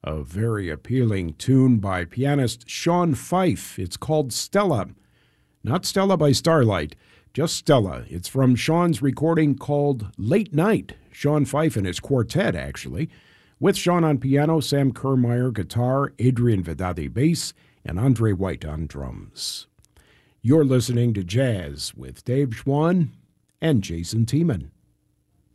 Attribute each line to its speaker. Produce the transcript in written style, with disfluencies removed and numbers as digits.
Speaker 1: A very appealing tune by pianist Sean Fife. It's called Stella. Not Stella by Starlight, just Stella. It's from Sean's recording called Late Night. Sean Fife and his quartet, actually. With Sean on piano, Sam Kermeyer guitar, Adrian Vedade bass, and Andre White on drums. You're listening to Jazz with Dave Schwann and Jason Tiemann.